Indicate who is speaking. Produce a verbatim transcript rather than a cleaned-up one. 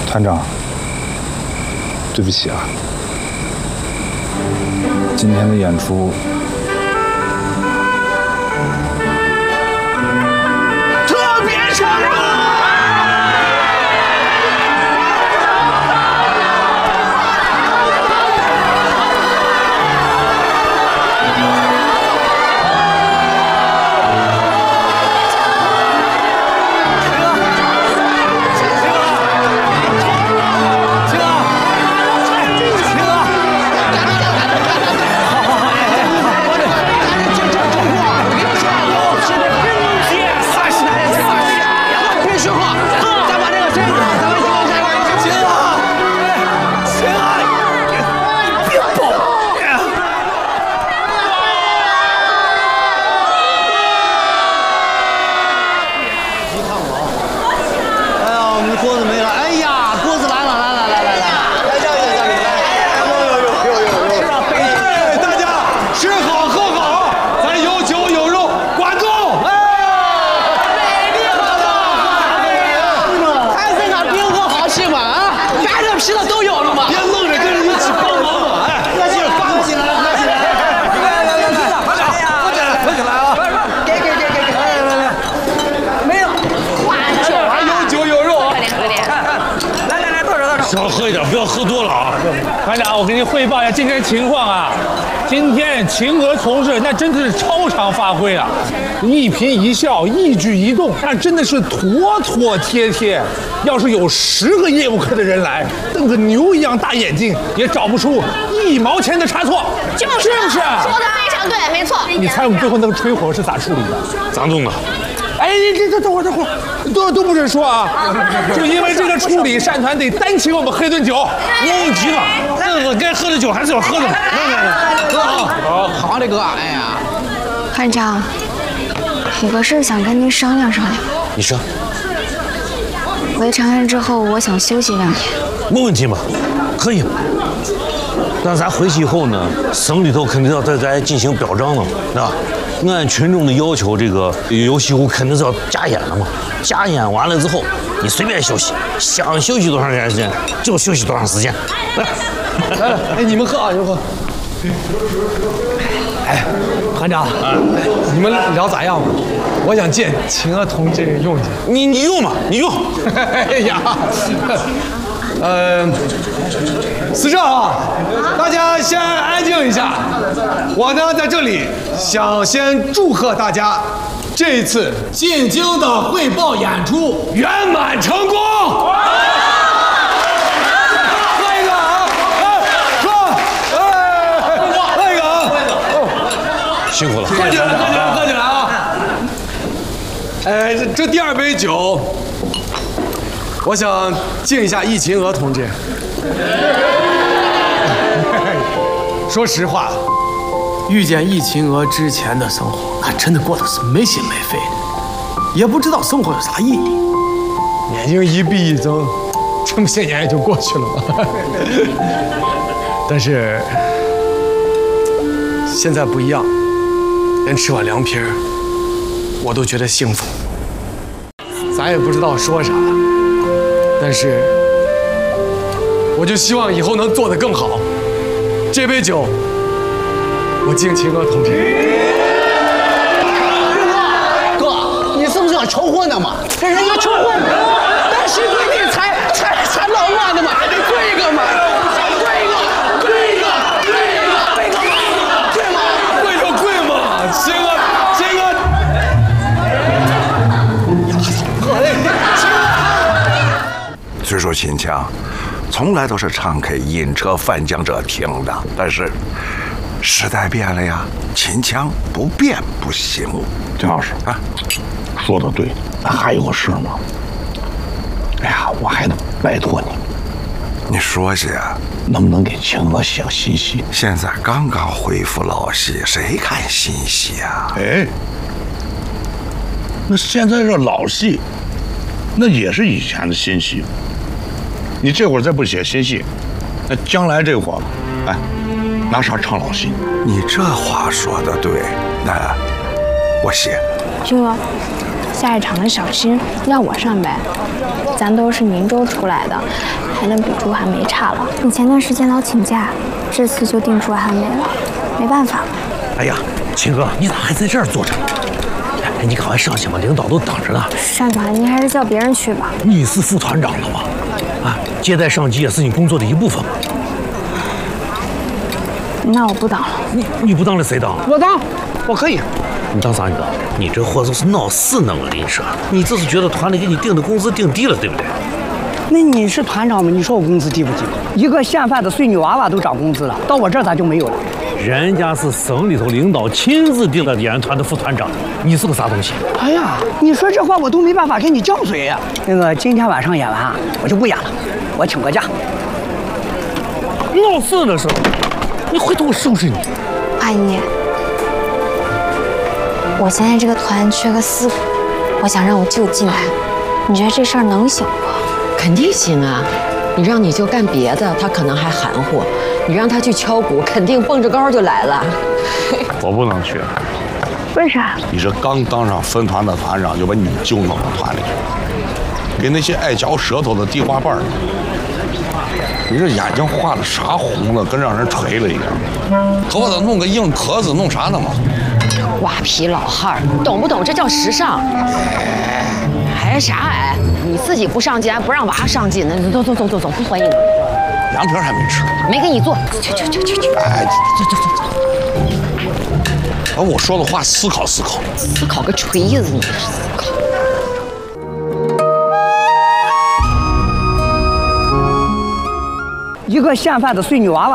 Speaker 1: 团长，对不起啊，今天的演出
Speaker 2: 特别成功。
Speaker 3: 团长，我给您汇报一下今天情况啊。今天秦娥同志那真的是超常发挥啊，一颦一笑、一举一动，那真的是妥妥帖帖。要是有十个业务科的人来，瞪个牛一样大眼睛，也找不出一毛钱的差错，
Speaker 4: 就是
Speaker 3: 是不是？
Speaker 4: 说的非常对，没错。
Speaker 3: 你猜我们最后那个吹火是咋处理的？
Speaker 5: 咋弄的？
Speaker 3: 哎，这这等会儿等会儿，都都不准说啊！就因为这个处理，单团得单请我们喝顿酒，
Speaker 5: 没问题了。那个该喝的酒还是要喝的。来来来，
Speaker 2: 哥好，好的哥，哎呀，
Speaker 6: 团长，有个事想跟您商量商量。
Speaker 5: 你说。
Speaker 6: 回长安之后，我想休息两天。
Speaker 5: 没问题嘛，可以。但咱回去以后呢，省里头肯定要对咱进行表彰的嘛，对吧？ 按群众的要求，这个游戏舞肯定是要加演的嘛。加演完了之后，你随便休息，想休息多长时间就休息多长时间。来，
Speaker 2: 来来，哎，你们喝啊，你们喝。哎，团长，哎，你们聊咋样嘛？我想见秦娥同志用去。
Speaker 5: 你你用嘛，你用。
Speaker 2: 哎呀，呃，是这啊，大家先安静一下。我呢，在这里想先祝贺大家，这一次进京的汇报演出圆满成功。喝一个啊！哎，喝！哎，喝一个啊！
Speaker 5: 辛苦了，
Speaker 2: 喝起来，喝起来，喝起来啊！哎，这这第二杯酒。 我想敬一下易秦娥同志。说实话，遇见易秦娥之前的生活，那真的过得是没心没肺的，也不知道生活有啥意义。眼睛一闭一睁，这么些年也就过去了吧。但是现在不一样，连吃碗凉皮儿，我都觉得幸福。咱也不知道说啥。 但是，我就希望以后能做得更好。这杯酒，我敬秦娥同志。
Speaker 7: 哥，你是不是要求婚的嘛？这人家求婚，单膝跪地才才才浪漫的嘛，还得跪一个嘛，跪一个，跪一个，跪一个，跪个嘛，跪嘛，
Speaker 2: 跪就跪嘛，秦娥，秦娥。
Speaker 8: 虽说秦腔从来都是唱给饮车泛江者听的，但是时代变了呀，秦腔不变不行。
Speaker 9: 金老师啊，说的对，还有个事吗？哎呀，我还得拜托你，
Speaker 8: 你说些，
Speaker 9: 能不能给秦娥写个新戏？
Speaker 8: 现在刚刚恢复老戏，谁看新戏啊？
Speaker 9: 哎，那现在这老戏，那也是以前的新戏。你这会儿再不写新戏，那将来这会儿，哎，拿啥唱老戏？
Speaker 8: 你这话说的对，那我写。
Speaker 6: 君儿， 下一场的小新让我上呗，咱都是宁州出来的，还能比朱寒梅差了。你前段时间老请假，这次就定朱寒梅了，没办法。
Speaker 5: 哎呀，秦哥，你咋还在这儿坐着？哎，你赶快上去吧，领导都等着呢。
Speaker 6: 单团，您还是叫别人去吧。
Speaker 5: 你是副团长了吗？啊，接待上级也是你工作的一部分嘛。
Speaker 6: 那我不当了。
Speaker 5: 你你不当了谁当？
Speaker 7: 我当，我可以。
Speaker 5: 你当啥？你当？你这货就是闹事呢！我跟你说，你这是觉得团里给你定的工资定低了，对不对？
Speaker 7: 那你是团长吗？你说我工资低不低？一个县饭的碎女娃娃都涨工资了，到我这儿咋就没有了？
Speaker 5: 人家是省里头领导亲自定的演员团的副团长，你是个啥东西？
Speaker 7: 哎呀，你说这话我都没办法跟你犟嘴呀。那个今天晚上演完我就不演了，我请个假。
Speaker 5: 闹事的时候，你回头我收拾你。
Speaker 6: 阿姨，我现在这个团缺个四个，我想让我舅进来，你觉得这事儿能行不？
Speaker 4: 肯定行啊！你让你舅干别的，他可能还含糊；你让他去敲鼓，肯定蹦着高就来了。
Speaker 9: 我不能去。
Speaker 6: 为啥？
Speaker 9: 你这刚当上分团的团长，就把你舅弄到团里，给那些爱嚼舌头的地花瓣儿。你这眼睛画的啥红的，跟让人锤了一样。头发咋弄个硬壳子，弄啥呢嘛？
Speaker 4: 瓜皮老汉儿，懂不懂？这叫时尚。还啥哎？你自己不上进，还不让娃上进，那走走走走走，不欢迎你。
Speaker 9: 凉皮还没吃，
Speaker 4: 没给你做，去去去去去。
Speaker 9: 哎，
Speaker 4: 走走走走。
Speaker 9: 把我说的话思考思考。
Speaker 4: 思考个锤子，你这是思考。
Speaker 7: 一个县饭的碎女娃娃。